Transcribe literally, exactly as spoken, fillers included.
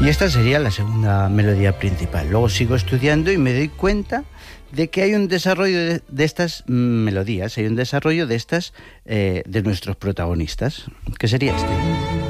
Y esta sería la segunda melodía principal. Luego sigo estudiando y me doy cuenta de que hay un desarrollo de, de estas melodías, hay un desarrollo de estas, eh, de nuestros protagonistas, que sería este.